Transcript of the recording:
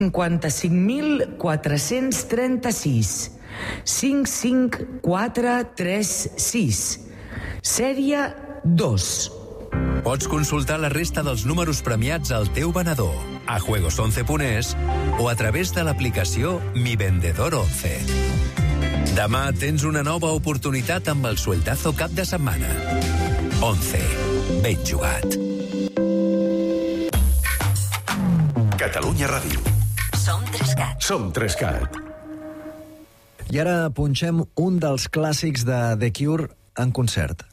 55.436 55436 sèrie 2. Pots consultar la resta dels números premiats al teu venedor, a juegos11.es o a través de l'aplicació Mi Vendedor 11. Demà tens una nova oportunitat amb el sueldazo cap de setmana. 11. Ben jugat. Catalunya Ràdio. Som 3CAT. Som 3CAT. I ara punxem un dels clàssics de The Cure en concert.